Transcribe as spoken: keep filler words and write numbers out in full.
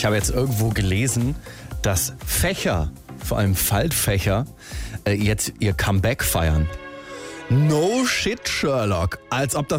Ich habe jetzt irgendwo gelesen, dass Fächer, vor allem Faltfächer, äh, jetzt ihr Comeback feiern. No shit, Sherlock. Als ob das